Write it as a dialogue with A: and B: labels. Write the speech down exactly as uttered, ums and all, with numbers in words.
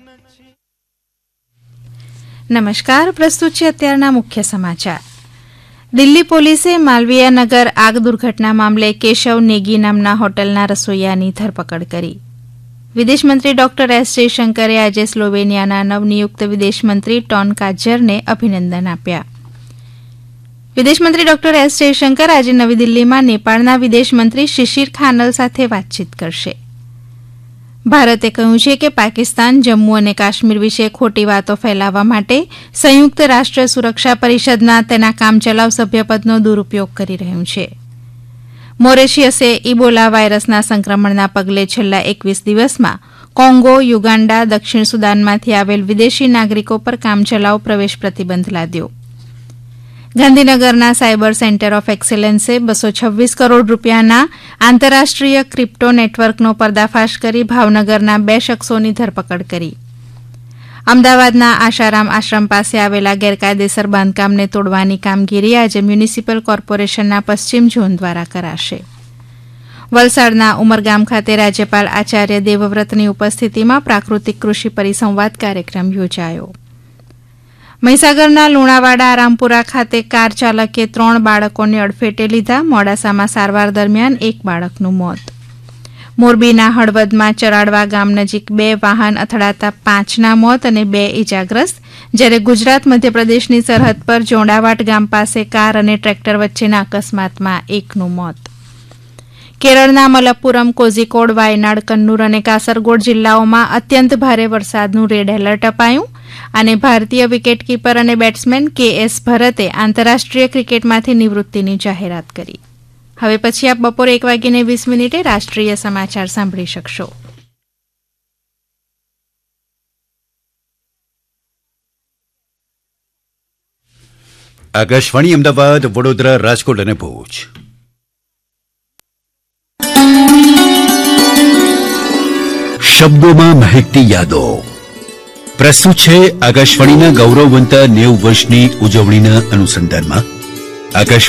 A: નમસ્કાર, પ્રસ્તુત છે અત્યારના મુખ્ય સમાચાર. દિલ્હી પોલીસે માલવીયાનગર આગ દુર્ઘટના મામલે કેશવ નેગી નામના હોટલના રસોઈયાની ધરપકડ કરી. વિદેશમંત્રી ડોક્ટર એસ જયશંકરે આજે સ્લોવેનિયાના નવનિયુક્ત વિદેશમંત્રી ટોન કાજરને અભિનંદન આપ્યા. વિદેશમંત્રી ડોક્ટર એસ જયશંકર આજે નવી દિલ્હીમાં નેપાળના વિદેશમંત્રી શિશિર ખાનલ સાથે વાતચીત કરશે. ભારતે કહ્યું છે કે પાકિસ્તાન જમ્મુ અને કાશ્મીર વિશે ખોટી વાતો ફેલાવવા માટે સંયુક્ત રાષ્ટ્ર સુરક્ષા પરિષદના તેના કામચલાઉ સભ્યપદનો દુરુપયોગ કરી રહ્યું છે. મોરેશિયસે ઇબોલા વાયરસના સંક્રમણના પગલે છેલ્લા એકવીસ દિવસમાં કોંગો, યુગાન્ડા, દક્ષિણ સુદાનમાંથી આવેલ વિદેશી નાગરિકો પર કામચલાઉ પ્રવેશ પ્રતિબંધ લાદ્યો. ગાંધીનગરના સાયબર સેન્ટર ઓફ એક્સેલન્સે બસો છવ્વીસ કરોડ રૂપિયાના આંતરરાષ્ટ્રીય ક્રિપ્ટો નેટવર્કનો પર્દાફાશ કરી ભાવનગરના બે શખ્સોની ધરપકડ કરી. અમદાવાદના આશારામ આશ્રમ પાસે આવેલા ગેરકાયદેસર બાંધકામને તોડવાની કામગીરી આજે મ્યુનિસિપલ કોર્પોરેશનના પશ્ચિમ ઝોન દ્વારા કરાશે. વલસાડના ઉમરગામ ખાતે રાજ્યપાલ આચાર્ય દેવવ્રતની ઉપસ્થિતિમાં પ્રાકૃતિક કૃષિ પરિસંવાદ કાર્યક્રમ યોજાયો. મહીસાગરના લુણાવાડા રામપુરા ખાતે કાર ચાલકે ત્રણ બાળકોને અડફેટે લીધા. મોડાસામાં સારવાર દરમિયાન એક બાળકનું મોત. મોરબીના હળવદમાં ચરાડવા ગામ નજીક બે વાહન અથડાતા પાંચના મોત અને બે ઇજાગ્રસ્ત, જ્યારે ગુજરાત મધ્યપ્રદેશની સરહદ પર જોડાવાટ ગામ પાસે કાર અને ટ્રેક્ટર વચ્ચેના અકસ્માતમાં એકનું મોત. કેરળના મલપ્પુરમ, કોઝિકોડ, વાયનાડ, કન્નૂર અને કાસરગોડ જિલ્લાઓમાં અત્યંત ભારે વરસાદનું રેડ એલર્ટ અપાયું અને ભારતીય વિકેટકીપર અને બેટ્સમેન કે એસ ભરતે આંતરરાષ્ટ્રીય ક્રિકેટમાંથી નિવૃત્તિની જાહેરાત કરી. હવે પછી આપ બપોરે એક વાગીને વીસ મિનિટે રાષ્ટ્રીય સમાચાર સાંભળી શકશો.
B: આકાશવાણી અમદાવાદ, વડોદરા, રાજકોટ અને ભુજ. શબ્દોમાં મહેકતી યાદો પ્રસ્તુત છે આકાશવાણીના ગૌરવવંતા નેવું વર્ષની ઉજવણીના અનુસંધાનમાં. આકાશ